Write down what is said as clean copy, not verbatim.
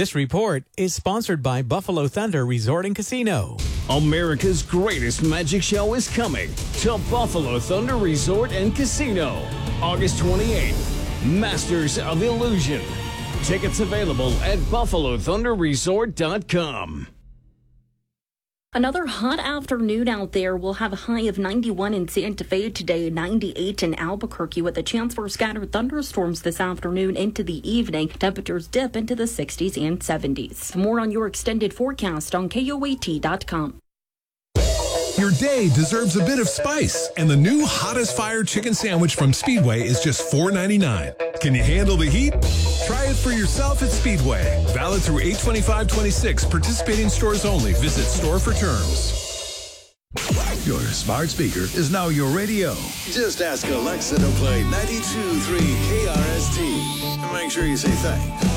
This report is sponsored by Buffalo Thunder Resort and Casino. America's greatest magic show is coming to Buffalo Thunder Resort and Casino, August 28th. Masters of Illusion. Tickets available at BuffaloThunderResort.com. Another hot afternoon out there. We'll have a high of 91 in Santa Fe today, 98 in Albuquerque, with a chance for scattered thunderstorms this afternoon into the evening. Temperatures dip into the 60s and 70s. More on your extended forecast on KOAT.com. Your day deserves a bit of spice, and the new Hot as Fire chicken sandwich from Speedway is just $4.99. Can you handle the heat? Try it for yourself at Speedway. Valid through 8/25/26. Participating stores only. Visit store for terms. Your smart speaker is now your radio. Just ask Alexa to play 92.3 KRST. And make sure you say thanks.